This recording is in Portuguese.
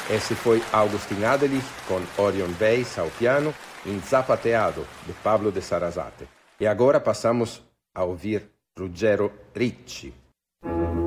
Esse foi Augustin Adelich com Orion Weiss ao piano em Zapateado, de Pablo de Sarasate. E agora passamos a ouvir Ruggero Ricci.